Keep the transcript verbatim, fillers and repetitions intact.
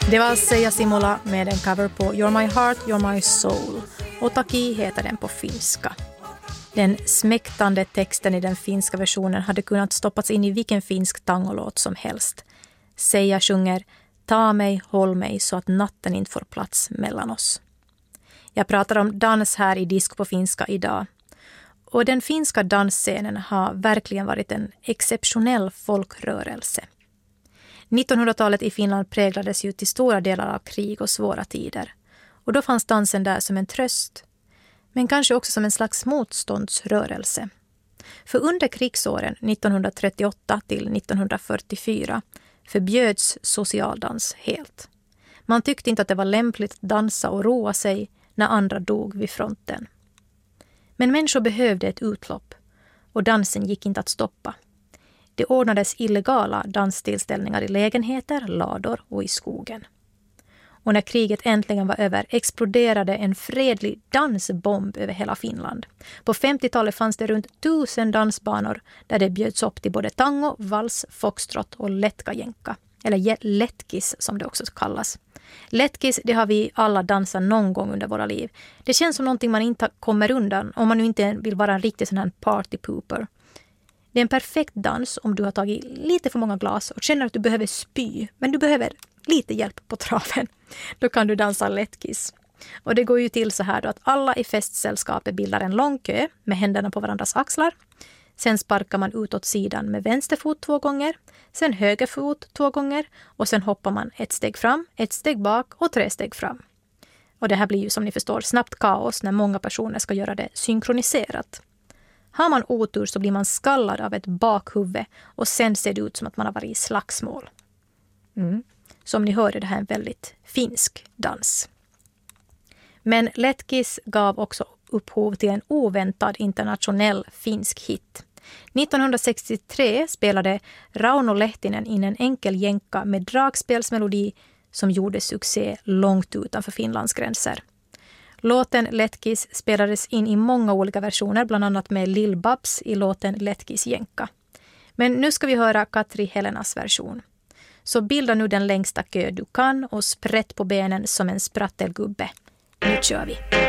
Det var Seija Simula med en cover på You're My Heart, You're My Soul. Otaki heter den på finska. Den smäktande texten i den finska versionen hade kunnat stoppats in i vilken finsk tangolåt som helst. Seija sjunger "Ta mig, håll mig så att natten inte får plats mellan oss". Jag pratar om dans här i Disco på finska idag. Och den finska dansscenen har verkligen varit en exceptionell folkrörelse. nittonhundratalet i Finland präglades ju till stora delar av krig och svåra tider. Och då fanns dansen där som en tröst. Men kanske också som en slags motståndsrörelse. För under krigsåren nittonhundratrettioåtta till nittonhundrafyrtiofyra förbjöds socialdans helt. Man tyckte inte att det var lämpligt att dansa och roa sig när andra dog vid fronten. Men människor behövde ett utlopp och dansen gick inte att stoppa. Det ordnades illegala danstillställningar i lägenheter, lador och i skogen. Och när kriget äntligen var över exploderade en fredlig dansbomb över hela Finland. På femtiotalet fanns det runt tusen dansbanor där det bjöds upp till både tango, vals, foxtrot och letkajänka. Eller letkis som det också kallas. Letkis, det har vi alla dansat någon gång under våra liv. Det känns som någonting man inte kommer undan om man nu inte vill vara en riktig sån här partypooper. Det är en perfekt dans om du har tagit lite för många glas och känner att du behöver spy. Men du behöver lite hjälp på traven. Då kan du dansa letkis. Och det går ju till så här då att alla i festsällskapet bildar en lång kö med händerna på varandras axlar. Sen sparkar man ut åt sidan med vänster fot två gånger. Sen höger fot två gånger. Och sen hoppar man ett steg fram, ett steg bak och tre steg fram. Och det här blir ju som ni förstår snabbt kaos när många personer ska göra det synkroniserat. Har man otur så blir man skallad av ett bakhuvud och sen ser det ut som att man har varit i slagsmål. Mm. Som ni hörde, det här är en väldigt finsk dans. Men letkis gav också upphov till en oväntad internationell finsk hit. nittonhundrasextiotre spelade Rauno Lehtinen in en enkel jänka med dragspelsmelodi som gjorde succé långt utanför Finlands gränser. Låten Letkis spelades in i många olika versioner, bland annat med Lil Babs i låten Letkis jänka. Men nu ska vi höra Katri Helenas version. Så bilda nu den längsta kö du kan och sprätt på benen som en sprattelgubbe. Nu kör vi!